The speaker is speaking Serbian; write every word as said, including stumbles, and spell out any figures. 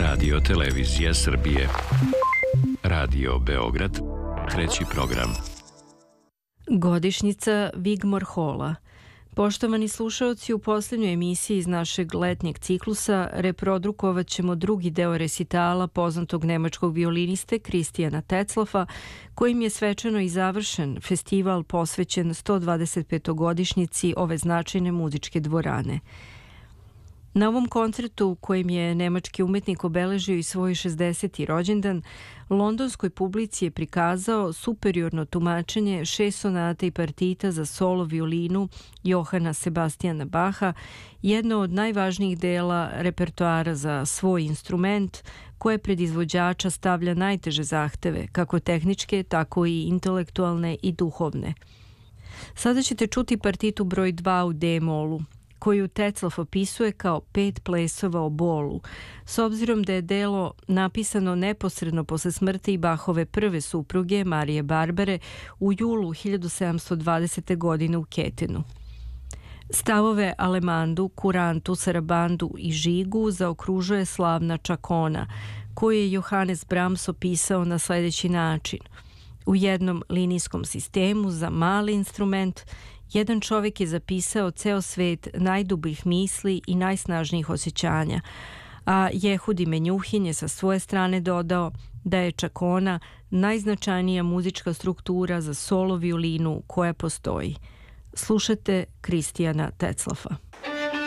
Radio Televizija Srbije. Radio Beograd, treći program. Godišnjica Vigmor Hola. Poštovani slušaoci, u posljednjoj emisiji iz našeg letnjeg ciklusa reprodukovat ćemo drugi deo resitala poznatog nemačkog violiniste Christiana Tetzlaffa, kojim je svečano i završen festival posvećen sto dvadeset petogodišnjici ove značajne muzičke dvorane. Na ovom koncertu, kojim je nemački umetnik obeležio i svoj šezdeseti rođendan, londonskoj publici je prikazao superiorno tumačenje šest sonata i partita za solo violinu Johana Sebastijana Baha, jedno od najvažnijih dela repertoara za svoj instrument, koje pred izvođača stavlja najteže zahteve, kako tehničke, tako i intelektualne i duhovne. Sada ćete čuti partitu broj dva u D-molu, koju Tetzlaff opisuje kao pet plesova o bolu, s obzirom da je delo napisano neposredno posle smrti Bachove prve supruge Marije Barbare u julu hiljadu sedamsto dvadesete. godine u Ketenu. Stavove Alemandu, Kurantu, Sarabandu i Žigu zaokružuje slavna čakona, koju je Johannes Brahms opisao na sljedeći način. U jednom linijskom sistemu za mali instrument jedan čovjek je zapisao ceo svet najdubljih misli i najsnažnijih osjećanja, a Jehudi Menjuhin je sa svoje strane dodao da je čakona najznačajnija muzička struktura za solo violinu koja postoji. Slušajte Christiana Tetzlaffa.